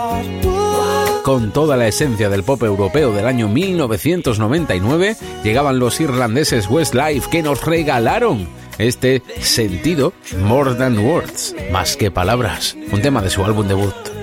Con toda la esencia del pop europeo del año 1999, llegaban los irlandeses Westlife, que nos regalaron este sentido More Than Words, más que palabras, un tema de su álbum debut.